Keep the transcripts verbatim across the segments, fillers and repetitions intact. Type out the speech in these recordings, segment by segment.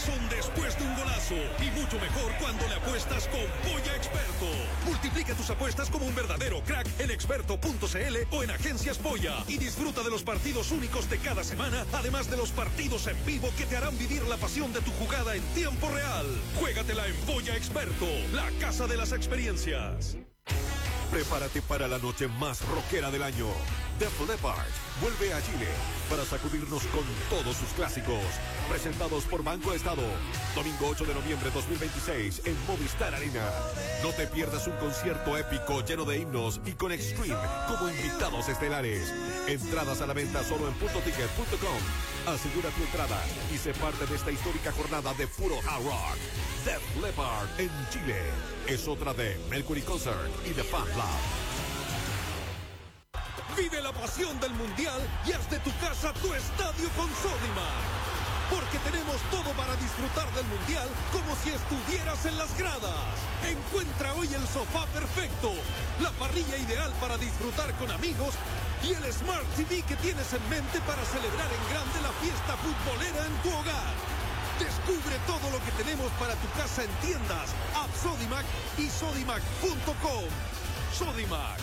son después de un golazo y mucho mejor cuando le apuestas con Polla Experto. Multiplica tus apuestas como un verdadero crack en experto punto c l o en Agencias Polla y disfruta de los partidos únicos de cada semana, además de los partidos en vivo que te harán vivir la pasión de tu jugada en tiempo real. Juégatela en Polla Experto, la casa de las experiencias. Prepárate para la noche más rockera del año. Def Leppard vuelve a Chile para sacudirnos con todos sus clásicos. Presentados por Banco Estado. Domingo ocho de noviembre dos mil veintiséis en Movistar Arena. No te pierdas un concierto épico lleno de himnos y con Extreme como invitados estelares. Entradas a la venta solo en punto ticket punto com. Asegura tu entrada y sé parte de esta histórica jornada de puro hard rock. Def Leppard en Chile es otra de Mercury Concert y The Fan Club. Vive la pasión del Mundial y haz de tu casa tu estadio con Sodimac. Porque tenemos todo para disfrutar del Mundial como si estuvieras en las gradas. Encuentra hoy el sofá perfecto, la parrilla ideal para disfrutar con amigos y el Smart T V que tienes en mente para celebrar en grande la fiesta futbolera en tu hogar. Descubre todo lo que tenemos para tu casa en tiendas, App Sodimac y sodimac punto com. Sodimac.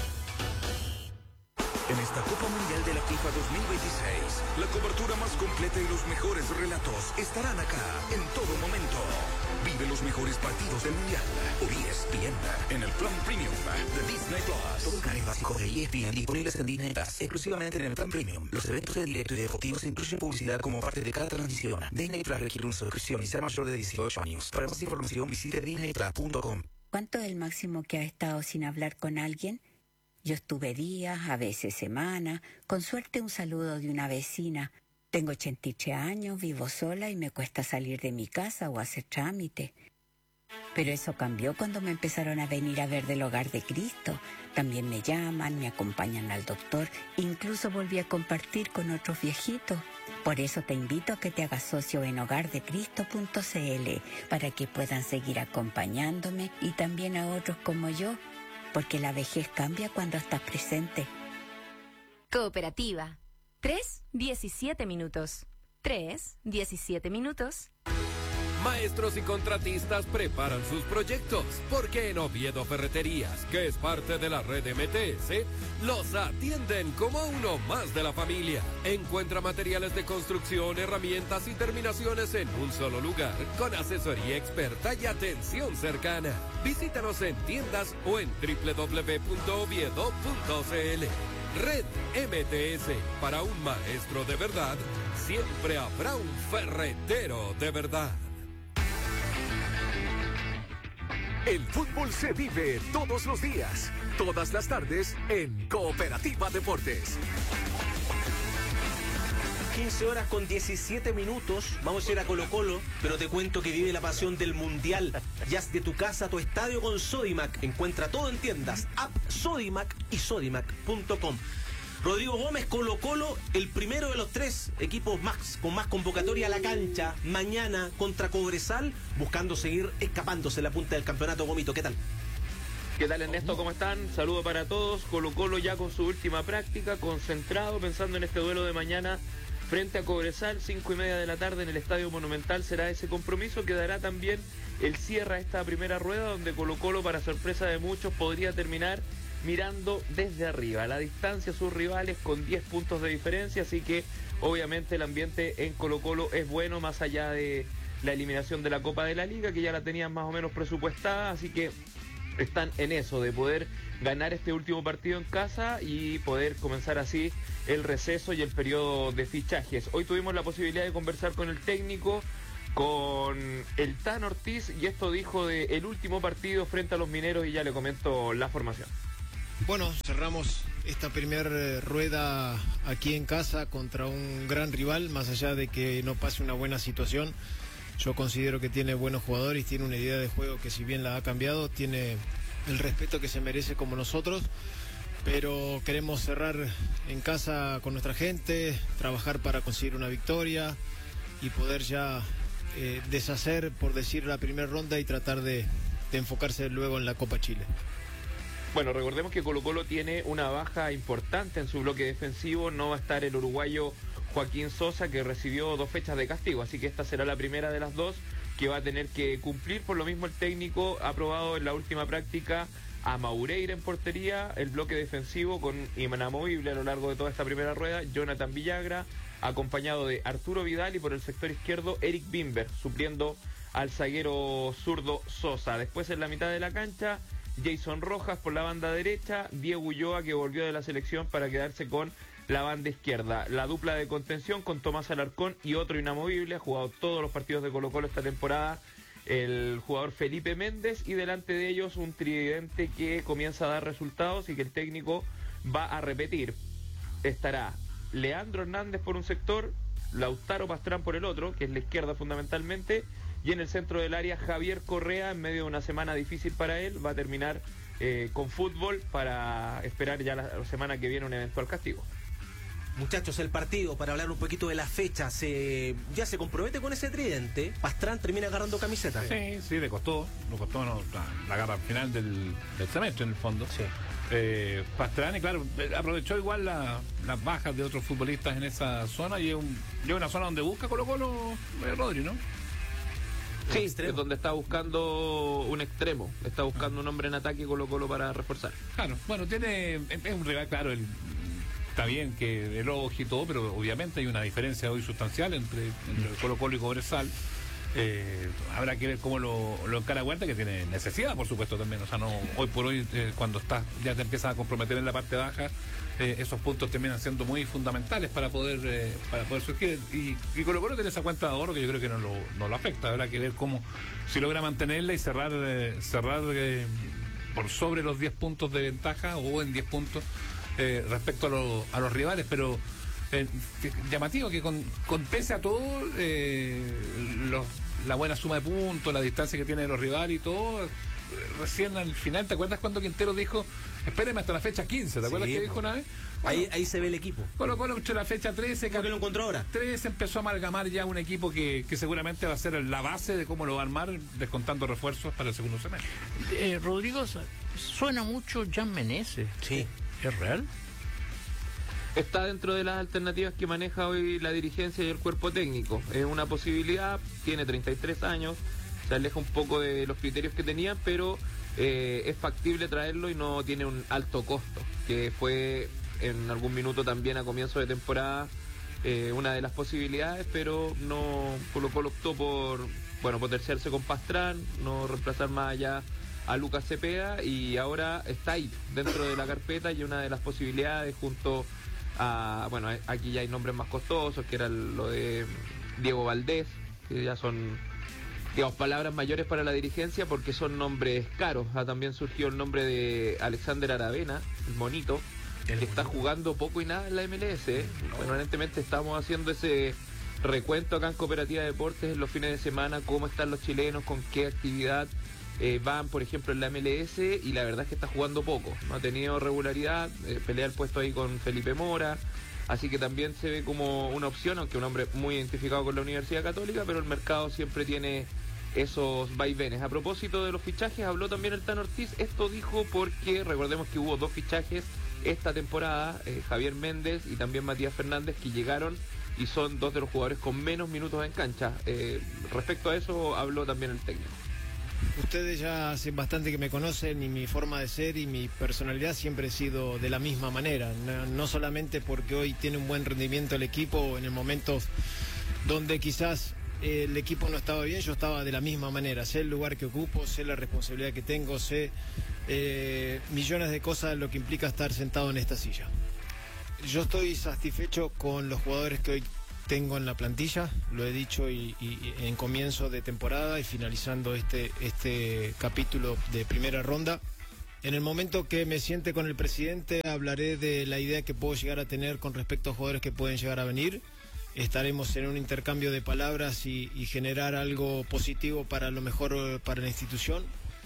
En esta Copa Mundial de la FIFA dos mil veintiséis, la cobertura más completa y los mejores relatos estarán acá en todo momento. Vive los mejores partidos del Mundial por E S P N en el plan premium de Disney Plus. Todo el canal básico de E S P N disponibles en Disney Plus, exclusivamente en el plan premium. Los eventos en directo y deportivos incluyen publicidad como parte de cada transmisión. Disney Plus requiere una suscripción y ser mayor de dieciocho años. Para más información visite disney plus punto com. ¿Cuánto es el máximo que has estado sin hablar con alguien? Yo estuve días, a veces semanas, con suerte un saludo de una vecina. Tengo ochenta y tres años, vivo sola y me cuesta salir de mi casa o hacer trámite. Pero eso cambió cuando me empezaron a venir a ver del Hogar de Cristo. También me llaman, me acompañan al doctor, incluso volví a compartir con otros viejitos. Por eso te invito a que te hagas socio en hogar de cristo punto c l para que puedan seguir acompañándome y también a otros como yo. Porque la vejez cambia cuando estás presente. Cooperativa. tres, diecisiete minutos. tres, diecisiete minutos. Maestros y contratistas preparan sus proyectos, porque en Oviedo Ferreterías, que es parte de la red M T S, los atienden como uno más de la familia. Encuentra materiales de construcción, herramientas y terminaciones en un solo lugar, con asesoría experta y atención cercana. Visítanos en tiendas o en doble u doble u doble u punto oviedo punto c l. Red M T S, para un maestro de verdad, siempre habrá un ferretero de verdad. El fútbol se vive todos los días, todas las tardes en Cooperativa Deportes. quince horas con diecisiete minutos, vamos a ir a Colo Colo, pero te cuento que vive la pasión del Mundial. Ya de tu casa a tu estadio con Sodimac. Encuentra todo en tiendas, app Sodimac y sodimac punto com. Rodrigo Gómez, Colo Colo, el primero de los tres equipos más con más convocatoria a la cancha, mañana contra Cobresal, buscando seguir escapándose la punta del campeonato. Gómito, ¿qué tal? ¿Qué tal, Ernesto? ¿Cómo están? Saludo para todos. Colo Colo ya con su última práctica, concentrado, pensando en este duelo de mañana frente a Cobresal, cinco y media de la tarde en el Estadio Monumental será ese compromiso, que dará también el cierre a esta primera rueda, donde Colo Colo, para sorpresa de muchos, podría terminar mirando desde arriba, a la distancia a sus rivales con diez puntos de diferencia, así que obviamente el ambiente en Colo Colo es bueno, más allá de la eliminación de la Copa de la Liga, que ya la tenían más o menos presupuestada, así que están en eso, de poder ganar este último partido en casa y poder comenzar así el receso y el periodo de fichajes. Hoy tuvimos la posibilidad de conversar con el técnico, con el Tan Ortiz, y esto dijo de el último partido frente a los Mineros, y ya le comento la formación. Bueno, cerramos esta primera rueda aquí en casa contra un gran rival, más allá de que no pase una buena situación. Yo considero que tiene buenos jugadores, tiene una idea de juego que, si bien la ha cambiado, tiene el respeto que se merece como nosotros, pero queremos cerrar en casa con nuestra gente, trabajar para conseguir una victoria y poder ya eh, deshacer, por decir, la primera ronda y tratar de, de enfocarse luego en la Copa Chile. Bueno, recordemos que Colo Colo tiene una baja importante en su bloque defensivo. No va a estar el uruguayo Joaquín Sosa, que recibió dos fechas de castigo, así que esta será la primera de las dos que va a tener que cumplir. Por lo mismo, el técnico ha aprobado en la última práctica a Maureira en portería, el bloque defensivo con inamovible a lo largo de toda esta primera rueda, Jonathan Villagra, acompañado de Arturo Vidal, y por el sector izquierdo Eric Bimber, supliendo al zaguero zurdo Sosa. Después, en la mitad de la cancha, Jason Rojas por la banda derecha, Diego Ulloa, que volvió de la selección para quedarse con la banda izquierda. La dupla de contención con Tomás Alarcón y otro inamovible, ha jugado todos los partidos de Colo-Colo esta temporada, el jugador Felipe Méndez, y delante de ellos un tridente que comienza a dar resultados y que el técnico va a repetir. Estará Leandro Hernández por un sector, Lautaro Pastrán por el otro, que es la izquierda fundamentalmente, y en el centro del área Javier Correa, en medio de una semana difícil para él, va a terminar eh, con fútbol para esperar ya la semana que viene un eventual castigo. Muchachos, el partido, para hablar un poquito de la fecha, se ya se compromete con ese tridente. Pastrán termina agarrando camiseta. Sí, sí, le costó, le costó no, la, la garra final del, del semestre en el fondo. Sí. Eh, Pastrán, y claro, aprovechó igual la, las bajas de otros futbolistas en esa zona, y es un, y es una zona donde busca Colo-Colo eh, Rodri, ¿no? Sí, es donde está buscando un extremo, está buscando un hombre en ataque Colo-Colo para reforzar. Claro, bueno, tiene, es un rival, claro, el, está bien que elogio y todo, pero obviamente hay una diferencia hoy sustancial entre, entre Colo-Colo y Cobresal. Eh, habrá que ver cómo lo, lo encara Huerta, que tiene necesidad, por supuesto, también. O sea, no hoy por hoy, eh, cuando estás ya te empiezas a comprometer en la parte baja, eh, esos puntos terminan siendo muy fundamentales para poder eh, para poder surgir. Y, y Colo-Colo tiene esa cuenta de ahorro que yo creo que no lo, no lo afecta. Habrá que ver cómo, si logra mantenerla y cerrar, eh, cerrar eh, por sobre los diez puntos de ventaja o en diez puntos eh, respecto a, lo, a los rivales, pero eh, que, llamativo que con, con pese a todo eh, los la buena suma de puntos, la distancia que tienen los rivales y todo, recién al final, ¿te acuerdas cuando Quintero dijo, espéreme hasta la fecha quince? ¿Te acuerdas sí, que dijo una vez? Bueno, ahí, ahí se ve el equipo. Colo Colo entre la fecha trece, que lo encontró ahora. trece empezó a amalgamar ya un equipo que, que seguramente va a ser la base de cómo lo va a armar, descontando refuerzos para el segundo semestre. Eh, Rodrigo, suena mucho Jan Menezes. Sí. ¿Es real? Está dentro de las alternativas que maneja hoy la dirigencia y el cuerpo técnico. Es una posibilidad, tiene treinta y tres años, se aleja un poco de los criterios que tenían, pero eh, es factible traerlo y no tiene un alto costo, que fue en algún minuto también a comienzo de temporada eh, una de las posibilidades, pero no Colo-Colo optó por, bueno, potenciarse con Pastrán, no reemplazar más allá a Lucas Cepeda, y ahora está ahí, dentro de la carpeta, y una de las posibilidades junto a, bueno, aquí ya hay nombres más costosos, que era lo de Diego Valdés, que ya son, digamos, palabras mayores para la dirigencia porque son nombres caros. Ah, también surgió el nombre de Alexander Aravena, el monito, el que está jugando poco y nada en la M L S. ¿eh? Permanentemente estamos haciendo ese recuento acá en Cooperativa Deportes en los fines de semana, cómo están los chilenos, con qué actividad eh, van, por ejemplo, en la M L S, y la verdad es que está jugando poco, no ha tenido regularidad, eh, pelea el puesto ahí con Felipe Mora, así que también se ve como una opción, aunque un hombre muy identificado con la Universidad Católica, pero el mercado siempre tiene esos vaivenes. A propósito de los fichajes, habló también el Tano Ortiz. Esto dijo porque recordemos que hubo dos fichajes esta temporada, eh, Javier Méndez y también Matías Fernández, que llegaron y son dos de los jugadores con menos minutos en cancha. Eh, respecto a eso habló también el técnico. Ustedes ya hace bastante que me conocen, y mi forma de ser y mi personalidad siempre he sido de la misma manera, no, no solamente porque hoy tiene un buen rendimiento el equipo en el momento donde quizás eh, el equipo no estaba bien, yo estaba de la misma manera, sé el lugar que ocupo, sé la responsabilidad que tengo, sé eh, millones de cosas lo que implica estar sentado en esta silla. Yo estoy satisfecho con los jugadores que hoy tengo en la plantilla, lo he dicho y, y, y en comienzo de temporada y finalizando este, este capítulo de primera ronda. En el momento que me siente con el presidente hablaré de la idea que puedo llegar a tener con respecto a jugadores que pueden llegar a venir. Estaremos en un intercambio de palabras y, y generar algo positivo para lo mejor para la institución.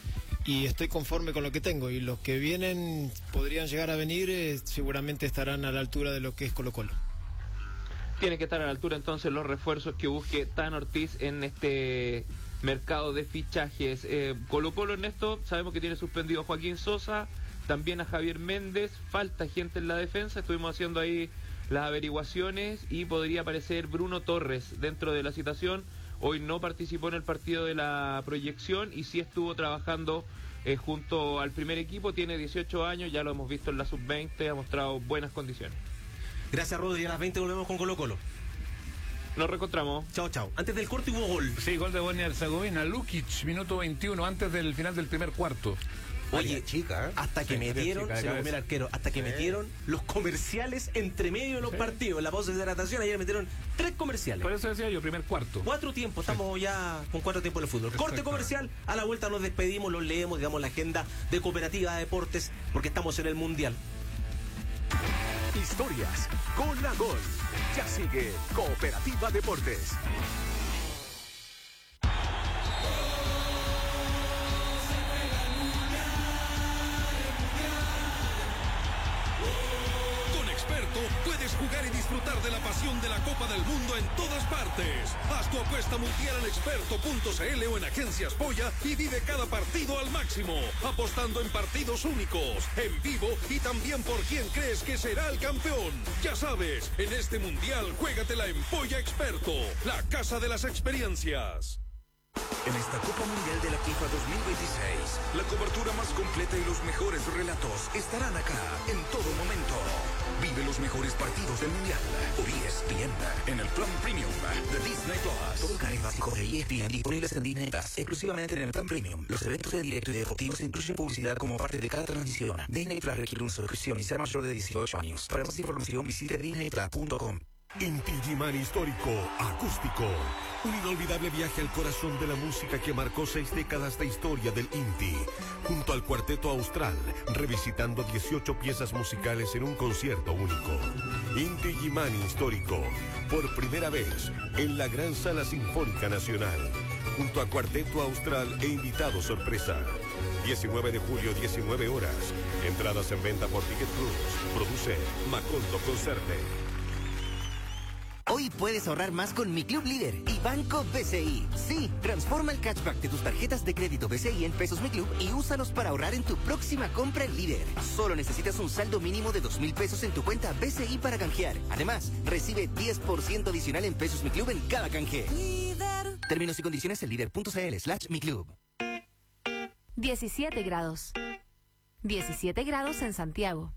Y estoy conforme con lo que tengo, y los que vienen podrían llegar a venir, eh, seguramente estarán a la altura de lo que es Colo-Colo. Tiene que estar a la altura entonces los refuerzos que busque Tano Ortiz en este mercado de fichajes. Eh, Colo-Colo, Ernesto, sabemos que tiene suspendido a Joaquín Sosa, también a Javier Méndez, falta gente en la defensa, estuvimos haciendo ahí las averiguaciones y podría aparecer Bruno Torres dentro de la citación. Hoy no participó en el partido de la proyección y sí estuvo trabajando eh, junto al primer equipo. Tiene dieciocho años, ya lo hemos visto en la sub veinte, ha mostrado buenas condiciones. Gracias, Rodri. A las veinte volvemos con Colo Colo. Nos reencontramos. Chao, chao. Antes del corte hubo gol. Sí, gol de Bosnia-Herzegovina. Lukic, minuto veintiuno, antes del final del primer cuarto. Oye, chica, ¿eh? hasta que Sí, metieron, chica, se lo comió el arquero, hasta que Sí. metieron los comerciales entre medio de los Sí. partidos. En la pausa de hidratación, ayer metieron tres comerciales. Por eso decía yo, primer cuarto. Cuatro tiempos, estamos ya con cuatro tiempos de fútbol. Corte comercial, a la vuelta nos despedimos, los leemos, digamos la agenda de Cooperativa de Deportes, porque estamos en el Mundial. Historias con la Gol. Ya sigue Cooperativa Deportes. Con Experto puedes jugar y disfrutar de la pasión de la Copa del Mundo en todas partes. Haz tu apuesta mundial en experto punto c l o en Agencias Polla y vive cada partido al máximo, apostando en partidos únicos, en vivo y también por quién crees que será el campeón. Ya sabes, en este mundial juégatela en Polla Experto, la casa de las experiencias. En esta Copa Mundial de la FIFA dos mil veintiséis, la cobertura más completa y los mejores relatos estarán acá en todo momento. Vive los mejores partidos del Mundial por E S P N en el plan Premium de Disney Plus. Todo el canal básico de E S P N disponibles en Disney Plus, exclusivamente en el plan Premium. Los eventos en directo y deportivos incluyen publicidad como parte de cada transmisión. Disney Plus requiere una suscripción y ser mayor de dieciocho años. Para más información visite disney plus punto com. Inti Gimán Histórico Acústico. Un inolvidable viaje al corazón de la música que marcó seis décadas de historia del Inti. Junto al Cuarteto Austral, revisitando dieciocho piezas musicales en un concierto único. Inti Gimán Histórico. Por primera vez en la Gran Sala Sinfónica Nacional. Junto a Cuarteto Austral e invitado sorpresa. diecinueve de julio, diecinueve horas. Entradas en venta por Ticket Plus. Produce Macondo Concerte. Hoy puedes ahorrar más con Mi Club Líder y Banco B C I. Sí, transforma el cashback de tus tarjetas de crédito B C I en pesos Mi Club y úsalos para ahorrar en tu próxima compra en Líder. Solo necesitas un saldo mínimo de dos mil pesos en tu cuenta B C I para canjear. Además, recibe diez por ciento adicional en pesos Mi Club en cada canje. Líder. Términos y condiciones en líder punto c l slash mi club. diecisiete grados. diecisiete grados en Santiago.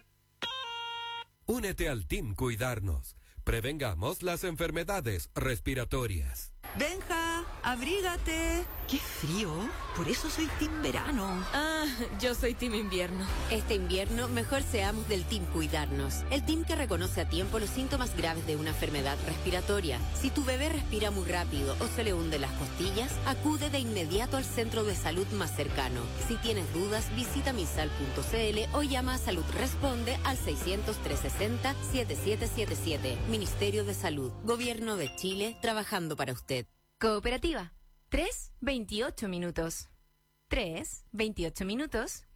Únete al Team Cuidarnos. Prevengamos las enfermedades respiratorias. Benja, abrígate. ¡Qué frío! Por eso soy team verano. Ah, yo soy team invierno. Este invierno mejor seamos del team Cuidarnos. El team que reconoce a tiempo los síntomas graves de una enfermedad respiratoria. Si tu bebé respira muy rápido o se le hunden las costillas, acude de inmediato al centro de salud más cercano. Si tienes dudas, visita misal punto c l o llama a Salud Responde al seiscientos, trescientos sesenta, setenta y siete setenta y siete. Ministerio de Salud. Gobierno de Chile, trabajando para usted. Cooperativa. tres, veintiocho minutos. tres, veintiocho minutos